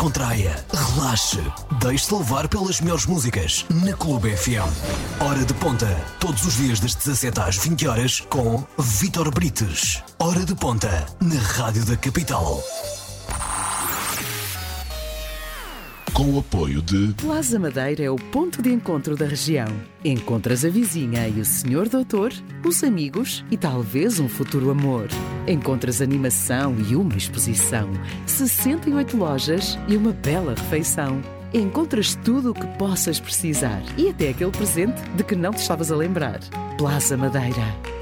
descontraia, relaxe, deixe-se levar pelas melhores músicas na Clube FM. Hora de Ponta, todos os dias das 17 às 20 horas com Vítor Brites. Hora de Ponta, na Rádio da Capital. Com o apoio de... Plaza Madeira é o ponto de encontro da região. Encontras a vizinha e o senhor doutor, os amigos e talvez um futuro amor. Encontras animação e uma exposição, 68 lojas e uma bela refeição. Encontras tudo o que possas precisar e até aquele presente de que não te estavas a lembrar. Plaza Madeira.